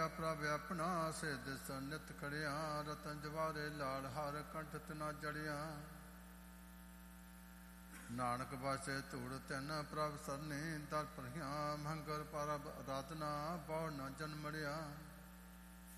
ਪਾਇਆ ਪ੍ਰਭ ਆਪਣਾ, ਸੇ ਦਿਸ ਨਿਤ ਖੜਿਆ, ਰਤਨ ਜਵਾਰੇ ਲਾਲ ਹਰ ਕੰਠ ਤਿਨਾ ਜੜਿਆ। ਨਾਨਕ ਬਾਸੇ ਧੂੜ ਤਿੰਨ ਪ੍ਰਭ ਸਰਨੀ, ਦਰ ਭਰੀਆਂ ਮੰਗਲ ਪਰਬ ਆਰਾਧਨਾ, ਪੌੜ ਨਾ ਜਨਮੜਿਆ।